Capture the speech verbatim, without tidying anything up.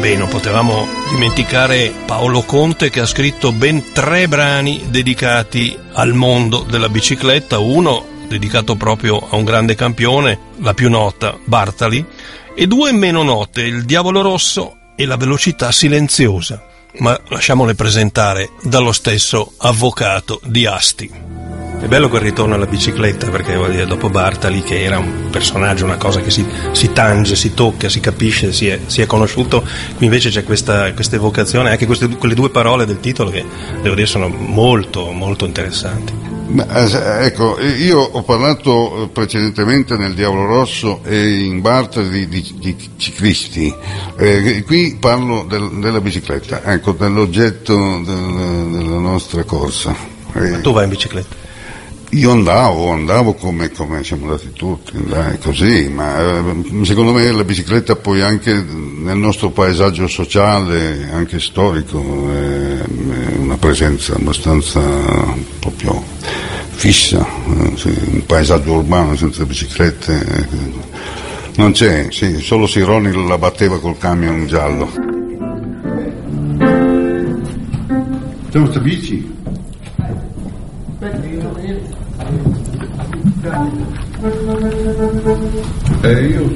Beh, non potevamo dimenticare Paolo Conte, che ha scritto ben tre brani dedicati al mondo della bicicletta, uno dedicato proprio a un grande campione, la più nota, Bartali, e due meno note, Il Diavolo Rosso e La Velocità Silenziosa, ma lasciamole presentare dallo stesso avvocato di Asti. È bello quel ritorno alla bicicletta, perché vuol dire, dopo Bartali, che era un personaggio, una cosa che si, si tange, si tocca, si capisce, si è, si è conosciuto, qui invece c'è questa, questa evocazione, anche queste, quelle due parole del titolo che devo dire sono molto molto interessanti. Ma, ecco, io ho parlato precedentemente nel Diavolo Rosso e in Bartali di, di, di ciclisti, eh, qui parlo del, della bicicletta, ecco, dell'oggetto del, della nostra corsa. Eh, Ma tu vai in bicicletta? Io andavo, andavo come, come siamo andati tutti, dai, così, ma eh, secondo me la bicicletta poi anche nel nostro paesaggio sociale, anche storico, è, è una presenza abbastanza proprio fissa, eh, sì, un paesaggio urbano senza biciclette eh, non c'è, sì, solo Sironi la batteva col camion giallo. C'è questa bici? Eh, io